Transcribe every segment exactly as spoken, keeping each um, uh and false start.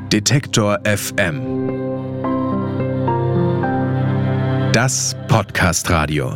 Detektor F M. Das Podcast-Radio.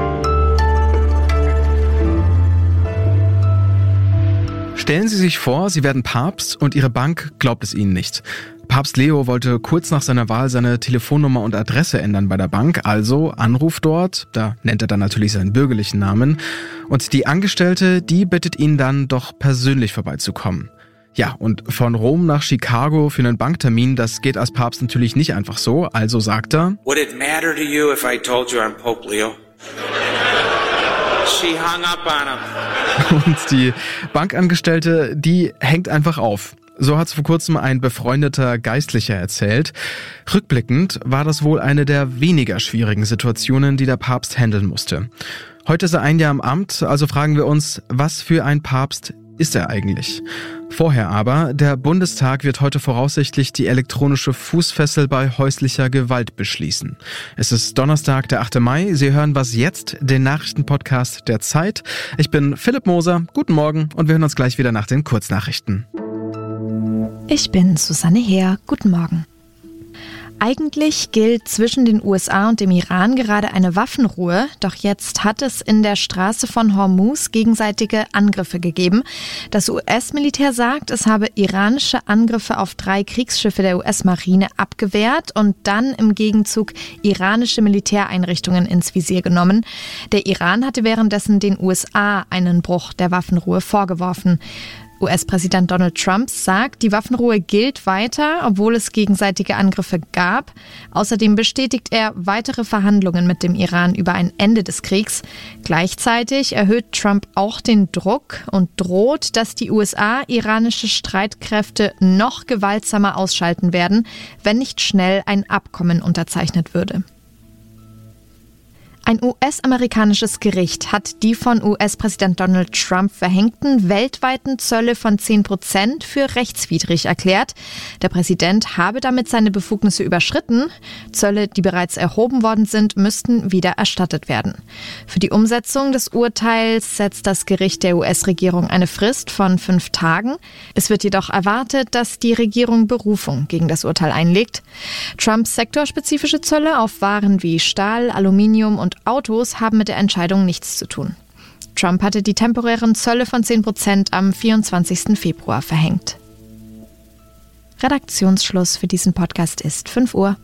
Stellen Sie sich vor, Sie werden Papst und Ihre Bank glaubt es Ihnen nicht. Papst Leo wollte kurz nach seiner Wahl seine Telefonnummer und Adresse ändern bei der Bank, also Anruf dort, da nennt er dann natürlich seinen bürgerlichen Namen. Und die Angestellte, die bittet ihn dann doch persönlich vorbeizukommen. Ja, und von Rom nach Chicago für einen Banktermin, das geht als Papst natürlich nicht einfach so, also sagt er: Would it matter to you if I told you I'm Pope Leo? She hung up on him. Und die Bankangestellte, die hängt einfach auf. So hat es vor kurzem ein befreundeter Geistlicher erzählt. Rückblickend war das wohl eine der weniger schwierigen Situationen, die der Papst handeln musste. Heute ist er ein Jahr im Amt, also fragen wir uns, was für ein Papst ist er eigentlich? Vorher aber, der Bundestag wird heute voraussichtlich die elektronische Fußfessel bei häuslicher Gewalt beschließen. Es ist Donnerstag, der achte Mai. Sie hören Was jetzt, den Nachrichtenpodcast der Zeit. Ich bin Philipp Moser. Guten Morgen und wir hören uns gleich wieder nach den Kurznachrichten. Ich bin Susanne Heer. Guten Morgen. Eigentlich gilt zwischen den U S A und dem Iran gerade eine Waffenruhe, doch jetzt hat es in der Straße von Hormuz gegenseitige Angriffe gegeben. Das U S-Militär sagt, es habe iranische Angriffe auf drei Kriegsschiffe der U S-Marine abgewehrt und dann im Gegenzug iranische Militäreinrichtungen ins Visier genommen. Der Iran hatte währenddessen den U S A einen Bruch der Waffenruhe vorgeworfen. U S-Präsident Donald Trump sagt, die Waffenruhe gilt weiter, obwohl es gegenseitige Angriffe gab. Außerdem bestätigt er weitere Verhandlungen mit dem Iran über ein Ende des Kriegs. Gleichzeitig erhöht Trump auch den Druck und droht, dass die U S A iranische Streitkräfte noch gewaltsamer ausschalten werden, wenn nicht schnell ein Abkommen unterzeichnet würde. Ein U S-amerikanisches Gericht hat die von U S-Präsident Donald Trump verhängten weltweiten Zölle von zehn Prozent für rechtswidrig erklärt. Der Präsident habe damit seine Befugnisse überschritten. Zölle, die bereits erhoben worden sind, müssten wieder erstattet werden. Für die Umsetzung des Urteils setzt das Gericht der U S-Regierung eine Frist von fünf Tagen. Es wird jedoch erwartet, dass die Regierung Berufung gegen das Urteil einlegt. Trumps sektorspezifische Zölle auf Waren wie Stahl, Aluminium und Autos haben mit der Entscheidung nichts zu tun. Trump hatte die temporären Zölle von zehn Prozent am vierundzwanzigsten Februar verhängt. Redaktionsschluss für diesen Podcast ist fünf Uhr.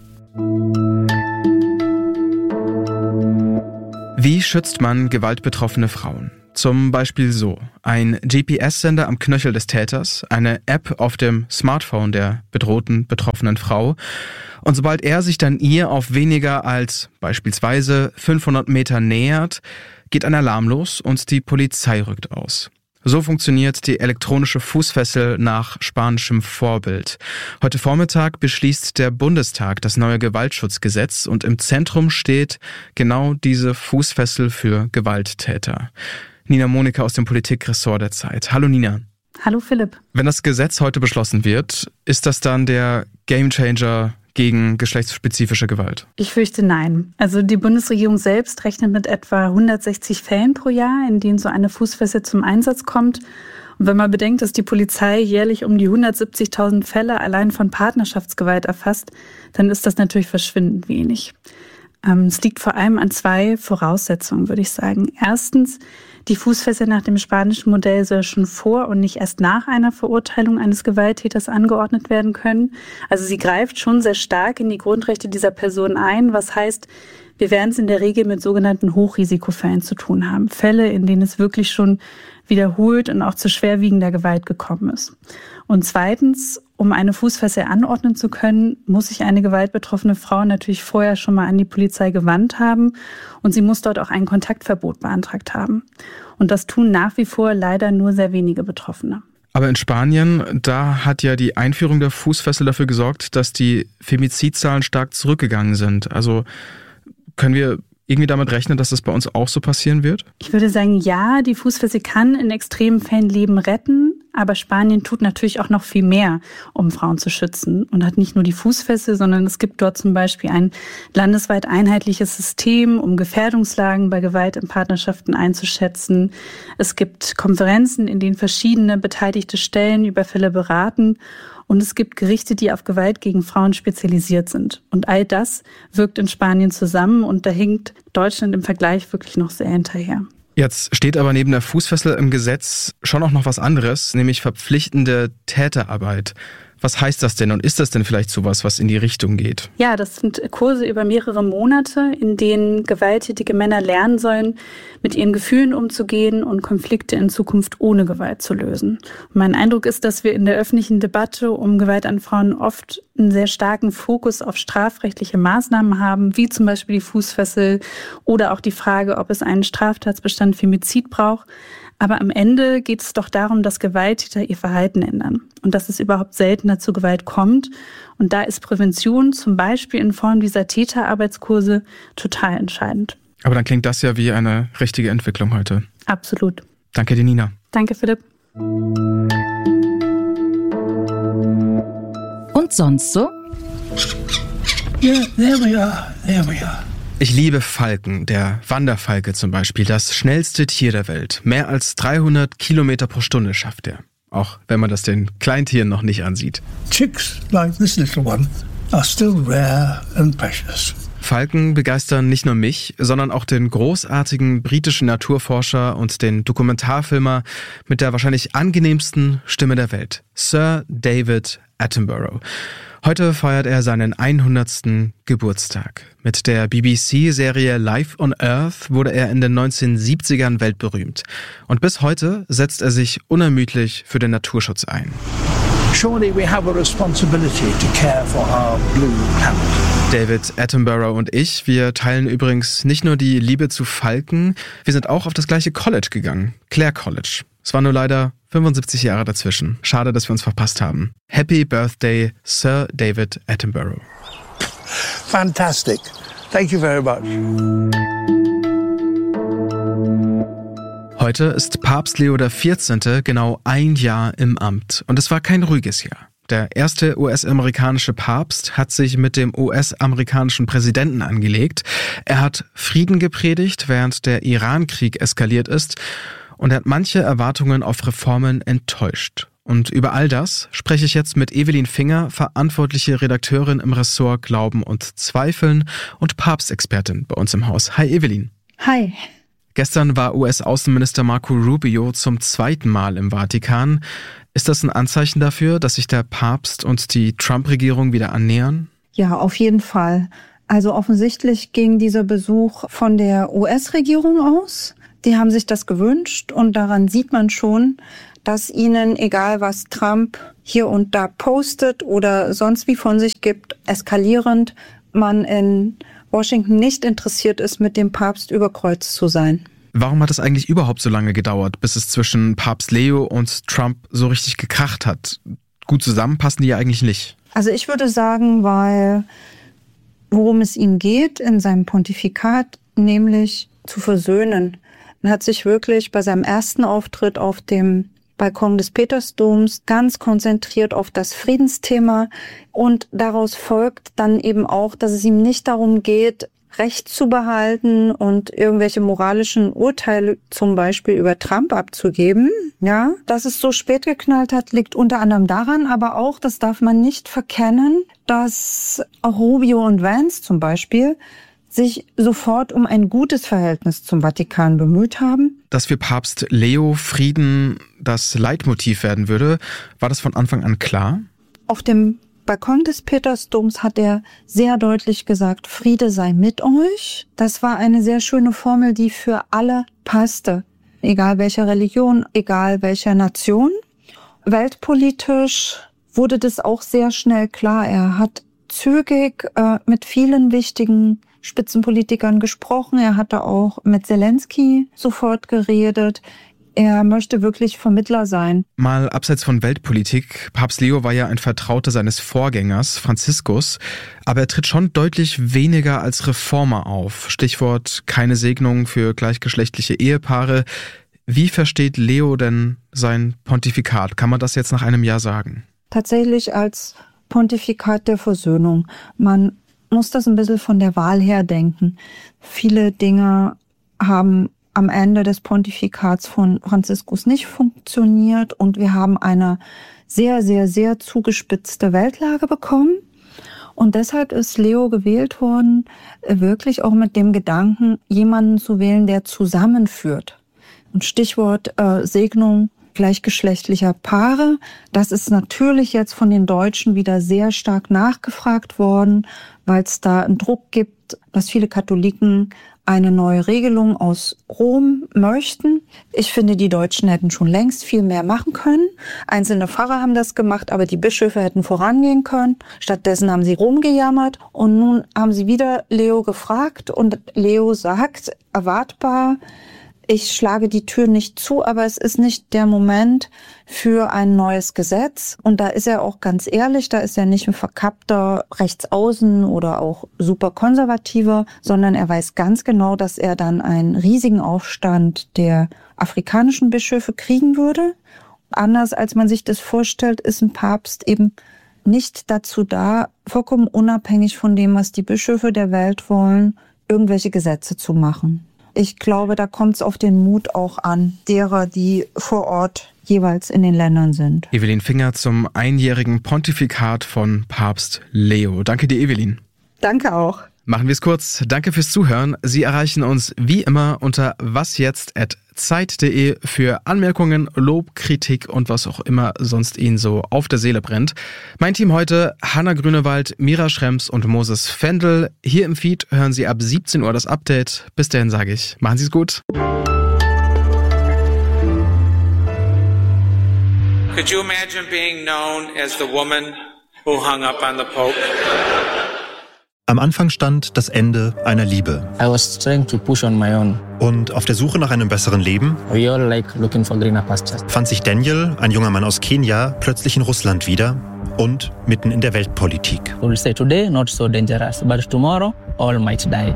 Wie schützt man gewaltbetroffene Frauen? Zum Beispiel so: ein G P S-Sender am Knöchel des Täters, eine App auf dem Smartphone der bedrohten, betroffenen Frau. Und sobald er sich dann ihr auf weniger als beispielsweise fünfhundert Meter nähert, geht ein Alarm los und die Polizei rückt aus. So funktioniert die elektronische Fußfessel nach spanischem Vorbild. Heute Vormittag beschließt der Bundestag das neue Gewaltschutzgesetz und im Zentrum steht genau diese Fußfessel für Gewalttäter. Nina Monika aus dem Politikressort der Zeit. Hallo Nina. Hallo Philipp. Wenn das Gesetz heute beschlossen wird, ist das dann der Gamechanger gegen geschlechtsspezifische Gewalt? Ich fürchte nein. Also die Bundesregierung selbst rechnet mit etwa hundertsechzig Fällen pro Jahr, in denen so eine Fußfessel zum Einsatz kommt. Und wenn man bedenkt, dass die Polizei jährlich um die hundertsiebzigtausend Fälle allein von Partnerschaftsgewalt erfasst, dann ist das natürlich verschwindend wenig. Ähm, es liegt vor allem an zwei Voraussetzungen, würde ich sagen. Erstens, die Fußfessel nach dem spanischen Modell soll schon vor und nicht erst nach einer Verurteilung eines Gewalttäters angeordnet werden können. Also sie greift schon sehr stark in die Grundrechte dieser Person ein, was heißt, wir werden es in der Regel mit sogenannten Hochrisikofällen zu tun haben. Fälle, in denen es wirklich schon wiederholt und auch zu schwerwiegender Gewalt gekommen ist. Und zweitens, um eine Fußfessel anordnen zu können, muss sich eine gewaltbetroffene Frau natürlich vorher schon mal an die Polizei gewandt haben und sie muss dort auch ein Kontaktverbot beantragt haben. Und das tun nach wie vor leider nur sehr wenige Betroffene. Aber in Spanien, da hat ja die Einführung der Fußfessel dafür gesorgt, dass die Femizidzahlen stark zurückgegangen sind. Also können wir irgendwie damit rechnen, dass das bei uns auch so passieren wird? Ich würde sagen, ja, die Fußfessel kann in extremen Fällen Leben retten. aber Spanien tut natürlich auch noch viel mehr, um Frauen zu schützen und hat nicht nur die Fußfessel, sondern es gibt dort zum Beispiel ein landesweit einheitliches System, um Gefährdungslagen bei Gewalt in Partnerschaften einzuschätzen. Es gibt Konferenzen, in denen verschiedene beteiligte Stellen über Fälle beraten. Und es gibt Gerichte, die auf Gewalt gegen Frauen spezialisiert sind. Und all das wirkt in Spanien zusammen und da hinkt Deutschland im Vergleich wirklich noch sehr hinterher. Jetzt steht aber neben der Fußfessel im Gesetz schon auch noch was anderes, nämlich verpflichtende Täterarbeit. Was heißt das denn und ist das denn vielleicht sowas, was in die Richtung geht? Ja, das sind Kurse über mehrere Monate, in denen gewalttätige Männer lernen sollen, mit ihren Gefühlen umzugehen und Konflikte in Zukunft ohne Gewalt zu lösen. Und mein Eindruck ist, dass wir in der öffentlichen Debatte um Gewalt an Frauen oft einen sehr starken Fokus auf strafrechtliche Maßnahmen haben, wie zum Beispiel die Fußfessel oder auch die Frage, ob es einen Straftatbestand Femizid braucht. Aber am Ende geht es doch darum, dass Gewalttäter ihr Verhalten ändern und dass es überhaupt seltener zu Gewalt kommt. Und da ist Prävention zum Beispiel in Form dieser Täterarbeitskurse total entscheidend. Aber dann klingt das ja wie eine richtige Entwicklung heute. Absolut. Danke dir, Nina. Danke, Philipp. Und sonst so? Yeah, there we are, there we are. Ich liebe Falken, der Wanderfalke zum Beispiel, das schnellste Tier der Welt. Mehr als dreihundert Kilometer pro Stunde schafft er. Auch wenn man das den Kleintieren noch nicht ansieht. Chicks like this little one are still rare and precious. Falken begeistern nicht nur mich, sondern auch den großartigen britischen Naturforscher und den Dokumentarfilmer mit der wahrscheinlich angenehmsten Stimme der Welt, Sir David Attenborough. Heute feiert er seinen hundertsten Geburtstag. Mit der B B C-Serie Life on Earth wurde er in den neunzehnhundertsiebzigern weltberühmt. Und bis heute setzt er sich unermüdlich für den Naturschutz ein. Surely we have a responsibility to care for our blue planet. David Attenborough und ich, wir teilen übrigens nicht nur die Liebe zu Falken, wir sind auch auf das gleiche College gegangen, Clare College. Es war nur leider fünfundsiebzig Jahre dazwischen. Schade, dass wir uns verpasst haben. Happy Birthday, Sir David Attenborough. Fantastic. Thank you very much. Heute ist Papst Leo der vierzehnte genau ein Jahr im Amt. Und es war kein ruhiges Jahr. Der erste U S-amerikanische Papst hat sich mit dem U S-amerikanischen Präsidenten angelegt. Er hat Frieden gepredigt, während der Iran-Krieg eskaliert ist. Und er hat manche Erwartungen auf Reformen enttäuscht. Und über all das spreche ich jetzt mit Evelyn Finger, verantwortliche Redakteurin im Ressort Glauben und Zweifeln und Papstexpertin bei uns im Haus. Hi Evelyn. Hi. Gestern war U S-Außenminister Marco Rubio zum zweiten Mal im Vatikan. Ist das ein Anzeichen dafür, dass sich der Papst und die Trump-Regierung wieder annähern? Ja, auf jeden Fall. Also offensichtlich ging dieser Besuch von der U S-Regierung aus. Die haben sich das gewünscht und daran sieht man schon, dass ihnen, egal was Trump hier und da postet oder sonst wie von sich gibt, eskalierend, man in Washington nicht interessiert ist, mit dem Papst über Kreuz zu sein. Warum hat es eigentlich überhaupt so lange gedauert, bis es zwischen Papst Leo und Trump so richtig gekracht hat? Gut zusammenpassen die ja eigentlich nicht. Also ich würde sagen, weil worum es ihm geht in seinem Pontifikat, nämlich zu versöhnen. Er hat sich wirklich bei seinem ersten Auftritt auf dem Balkon des Petersdoms ganz konzentriert auf das Friedensthema und daraus folgt dann eben auch, dass es ihm nicht darum geht, Recht zu behalten und irgendwelche moralischen Urteile zum Beispiel über Trump abzugeben. Ja, dass es so spät geknallt hat, liegt unter anderem daran, aber auch, das darf man nicht verkennen, dass auch Rubio und Vance zum Beispiel sich sofort um ein gutes Verhältnis zum Vatikan bemüht haben. Dass für Papst Leo Frieden das Leitmotiv werden würde, war das von Anfang an klar? Auf dem Balkon des Petersdoms hat er sehr deutlich gesagt, Friede sei mit euch. Das war eine sehr schöne Formel, die für alle passte. Egal welcher Religion, egal welcher Nation. Weltpolitisch wurde das auch sehr schnell klar. Er hat zügig äh, mit vielen wichtigen Spitzenpolitikern gesprochen. Er hatte auch mit Zelensky sofort geredet. Er möchte wirklich Vermittler sein. Mal abseits von Weltpolitik. Papst Leo war ja ein Vertrauter seines Vorgängers, Franziskus. Aber er tritt schon deutlich weniger als Reformer auf. Stichwort keine Segnung für gleichgeschlechtliche Ehepaare. Wie versteht Leo denn sein Pontifikat? Kann man das jetzt nach einem Jahr sagen? Tatsächlich als Pontifikat der Versöhnung. Man muss das ein bisschen von der Wahl her denken. Viele Dinge haben am Ende des Pontifikats von Franziskus nicht funktioniert und wir haben eine sehr, sehr, sehr zugespitzte Weltlage bekommen. Und deshalb ist Leo gewählt worden, wirklich auch mit dem Gedanken, jemanden zu wählen, der zusammenführt. Und Stichwort äh, Segnung gleichgeschlechtlicher Paare. Das ist natürlich jetzt von den Deutschen wieder sehr stark nachgefragt worden, weil es da einen Druck gibt, dass viele Katholiken eine neue Regelung aus Rom möchten. Ich finde, die Deutschen hätten schon längst viel mehr machen können. Einzelne Pfarrer haben das gemacht, aber die Bischöfe hätten vorangehen können. Stattdessen haben sie rumgejammert und nun haben sie wieder Leo gefragt und Leo sagt erwartbar, ich schlage die Tür nicht zu, aber es ist nicht der Moment für ein neues Gesetz. Und da ist er auch ganz ehrlich, da ist er nicht ein verkappter Rechtsaußen oder auch super konservativer, sondern er weiß ganz genau, dass er dann einen riesigen Aufstand der afrikanischen Bischöfe kriegen würde. Anders als man sich das vorstellt, ist ein Papst eben nicht dazu da, vollkommen unabhängig von dem, was die Bischöfe der Welt wollen, irgendwelche Gesetze zu machen. Ich glaube, da kommt es auf den Mut auch an, derer, die vor Ort jeweils in den Ländern sind. Evelyn Finger zum einjährigen Pontifikat von Papst Leo. Danke dir, Evelyn. Danke auch. Machen wir es kurz. Danke fürs Zuhören. Sie erreichen uns wie immer unter wasjetzt at zeit punkt de für Anmerkungen, Lob, Kritik und was auch immer sonst Ihnen so auf der Seele brennt. Mein Team heute: Hanna Grünewald, Mira Schrems und Moses Fendel. Hier im Feed hören Sie ab siebzehn Uhr das Update. Bis dahin sage ich, machen Sie es gut. Could you imagine being known as the woman who hung up on the Pope? Am Anfang stand das Ende einer Liebe. I was trying to push on my own. Und auf der Suche nach einem besseren Leben We all like looking for greener pastures. fand sich Daniel, ein junger Mann aus Kenia, plötzlich in Russland wieder und mitten in der Weltpolitik. We will say today not so dangerous, but tomorrow all might die.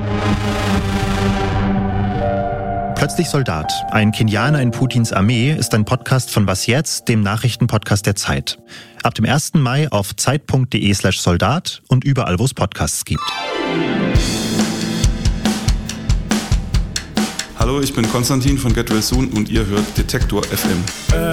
Plötzlich Soldat, ein Kenianer in Putins Armee, ist ein Podcast von Was Jetzt, dem Nachrichtenpodcast der Zeit. Ab dem ersten Mai auf zeit punkt de slash soldat und überall, wo es Podcasts gibt. Hallo, ich bin Konstantin von Get Well Soon und ihr hört Detektor F M.